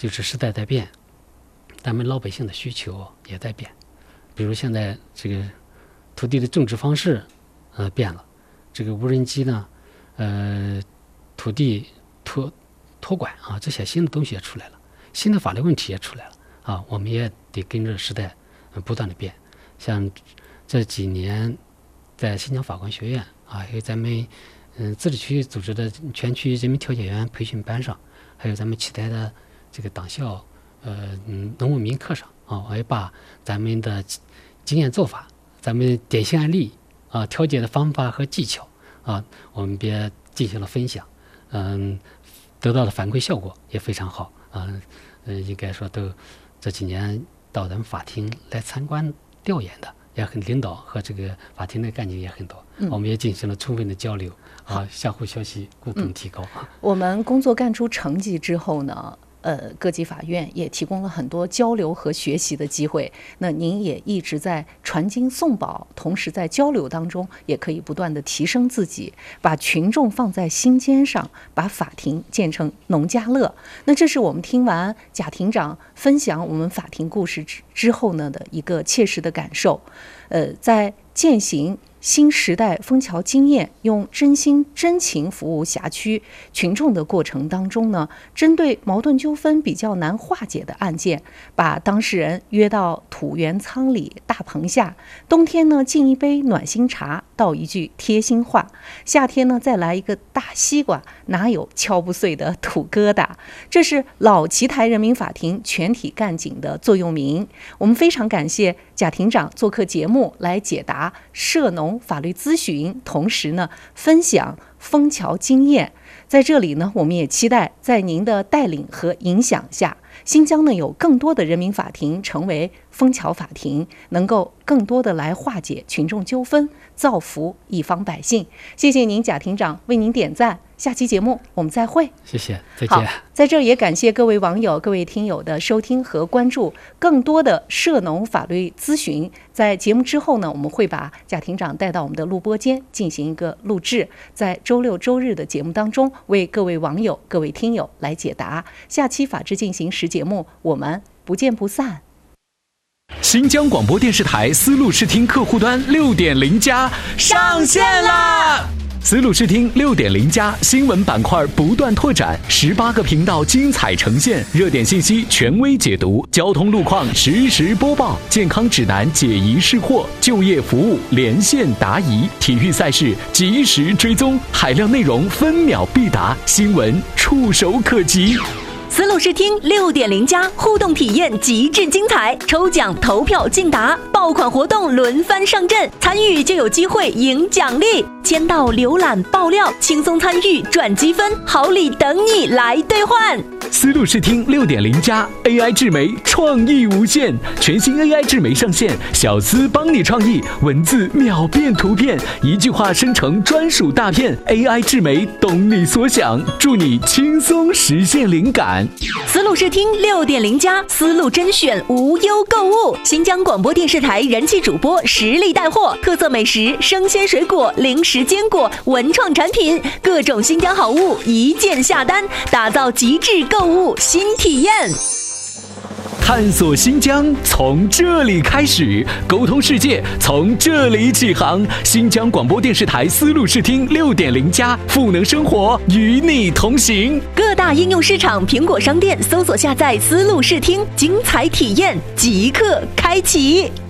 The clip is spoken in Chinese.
就是时代在变，咱们老百姓的需求也在变。比如现在这个土地的种植方式变了，这个无人机呢，土地托管啊，这些新的东西也出来了，新的法律问题也出来了啊，我们也得跟着时代不断的变。像这几年在新疆法官学院啊，还有咱们自治区组织的全区人民调解员培训班上，还有咱们其他的这个党校农文民课上啊，我也把咱们的经验做法、咱们典型案例啊、调解的方法和技巧啊，我们别进行了分享，得到的反馈效果也非常好啊。应该说都这几年到咱们法庭来参观调研的也很，领导和这个法庭的干警也很多，我们也进行了充分的交流啊，相互学习，共同提高。 我们工作干出成绩之后呢，各级法院也提供了很多交流和学习的机会。那您也一直在传经送宝，同时在交流当中也可以不断的提升自己，把群众放在心尖上，把法庭建成农家乐。那这是我们听完贾庭长分享我们法庭故事之后呢的一个切实的感受。在践行新时代枫桥经验，用真心真情服务辖区群众的过程当中呢，针对矛盾纠纷比较难化解的案件，把当事人约到土原仓里大棚下，冬天呢敬一杯暖心茶，道一句贴心话，夏天呢再来一个大西瓜，哪有敲不碎的土疙瘩。这是老奇台人民法庭全体干警的座右铭。我们非常感谢贾庭长做客节目来解答涉农法律咨询，同时呢分享枫桥经验。在这里呢，我们也期待在您的带领和影响下，新疆呢有更多的人民法庭成为枫桥法庭，能够更多的来化解群众纠纷，造福一方百姓。谢谢您，贾庭长，为您点赞。下期节目我们再会。 谢谢，再见。 在这也感谢各位网友、各位听友的收听和关注。更多的涉农法律咨询，在节目之后呢，我们会把贾庭长带到我们的录播间进行一个录制，在周六周日的节目当中为各位网友、各位听友来解答。下期法治进行时节目我们不见不散。 新疆广播电视台丝路视听客户端6.0+上线啦！丝路视听6.0+新闻板块不断拓展，18个频道精彩呈现，热点信息权威解读，交通路况实时播报，健康指南解疑释惑，就业服务连线答疑，体育赛事及时追踪，海量内容分秒必达，新闻触手可及。 丝路视听6.0+互动体验极致精彩，抽奖投票竞答，爆款活动轮番上阵，参与就有机会赢奖励，签到、浏览、爆料，轻松参与赚积分，好礼等你来兑换。 丝路视听6.0+ AI 智媒创意无限，全新 AI 智媒上线，小丝帮你创意，文字秒变图片，一句话生成专属大片， AI 智媒懂你所想，助你轻松实现灵感。 丝路视听6.0+丝路甄选无忧购物，新疆广播电视台人气主播实力带货，特色美食、生鲜水果、零食坚果、文创产品，各种新疆好物一键下单，打造极致购物新体验。 探索新疆从这里开始，沟通世界从这里起航。新疆广播电视台丝路视听6.0+赋能生活，与你同行。 各大应用市场、苹果商店搜索下载丝路视听，精彩体验即刻开启。